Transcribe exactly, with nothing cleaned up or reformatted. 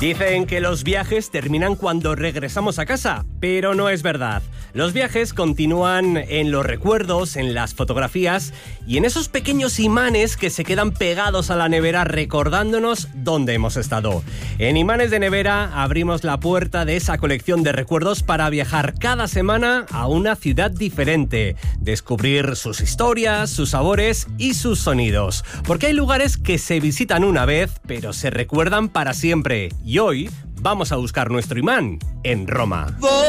Dicen que los viajes terminan cuando regresamos a casa, pero no es verdad. Los viajes continúan en los recuerdos, en las fotografías y en esos pequeños imanes que se quedan pegados a la nevera recordándonos dónde hemos estado. En Imanes de Nevera abrimos la puerta de esa colección de recuerdos para viajar cada semana a una ciudad diferente, descubrir sus historias, sus sabores y sus sonidos. Porque hay lugares que se visitan una vez, pero se recuerdan para siempre. Y hoy vamos a buscar nuestro imán en Roma.